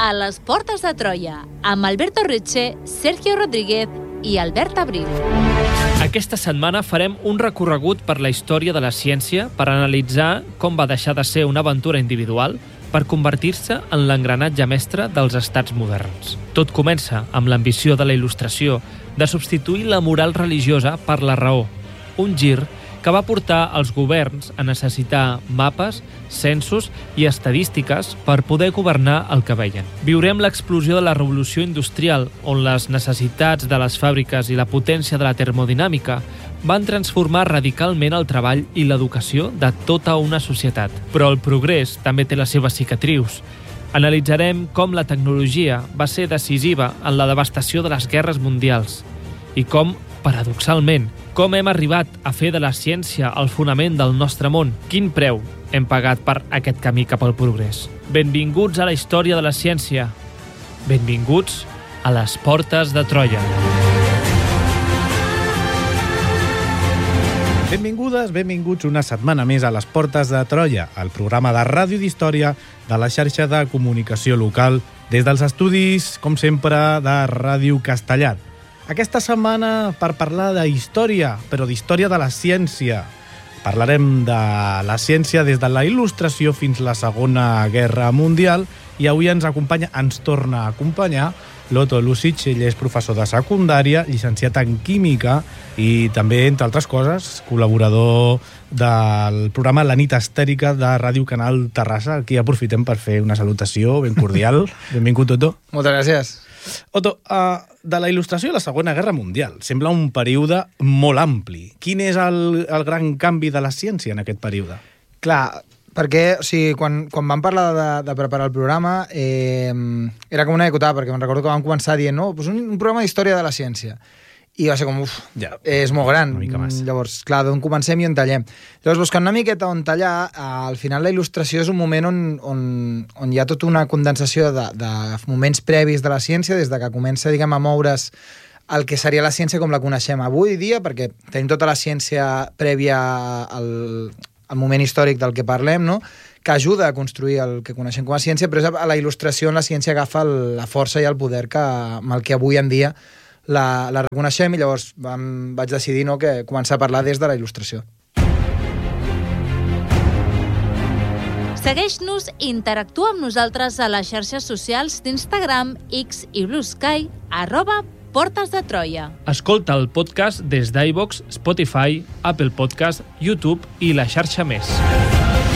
a les Portes de Troia, amb Alberto Reche, Sergio Rodríguez i Albert Abril. Aquesta setmana farem un recorregut per la història de la ciència per analitzar com va deixar de ser una aventura individual per convertir-se en l'engranatge mestre dels estats moderns. Tot comença amb l'ambició de la Il·lustració de substituir la moral religiosa per la raó, un gir que va portar els governs a necessitar mapes, censos i estadístiques per poder governar el que veien. Viurem l'explosió de la revolució industrial, on les necessitats de les fàbriques i la potència de la termodinàmica van transformar radicalment el treball i l'educació de tota una societat. Però el progrés també té les seves cicatrius. Analitzarem com la tecnologia va ser decisiva en la devastació de les guerres mundials i com, paradoxalment, com hem arribat a fer de la ciència el fonament del nostre món. Quin preu hem pagat per aquest camí cap al progrés? Benvinguts a la història de la ciència. Benvinguts a les Portes de Troia. Benvingudes, benvinguts una setmana més a les Portes de Troia, el programa de ràdio d'història de la xarxa de comunicació local des dels estudis, com sempre, de Ràdio Castellar. Aquesta setmana per parlar de història, però d'història de la ciència. Parlarem de la ciència des de la Il·lustració fins a la Segona Guerra Mundial i avui ens torna a acompanyar l'Otto Lucic. Ell és professor de secundària, llicenciat en química i també, entre altres coses, col·laborador del programa La nit estèrica de Ràdio Canal Terrassa. Aquí aprofitem per fer una salutació ben cordial. Benvingut, Otto. Moltes gràcies. Otto, de la Il·lustració a la Segona Guerra Mundial sembla un període molt ampli. Quin és el gran canvi de la ciència en aquest període? Clar, perquè quan vam parlar de preparar el programa era com una dicotada, perquè me'n recordo que vam començar dient un programa d'història de la ciència. I va ser com, és molt gran. Llavors, clar, d'on comencem i on tallem. Llavors, buscant una miqueta on tallar, al final la il·lustració és un moment on hi ha tota una condensació de moments previs de la ciència, des de que comença, diguem, a moure's el que seria la ciència com la coneixem avui dia, perquè tenim tota la ciència prèvia al moment històric del que parlem, no?, que ajuda a construir el que coneixem com a ciència, però és a la il·lustració on la ciència agafa la força i el poder amb el que avui en dia la reconeixem, i llavors vaig decidir que començar a parlar des de la il·lustració. Segueix-nos i interactua amb nosaltres a les xarxes socials d'Instagram, X i Blue Sky, @Portes de Troia. Escolta el podcast des d'iVoox, Spotify, Apple Podcast, YouTube i la xarxa més.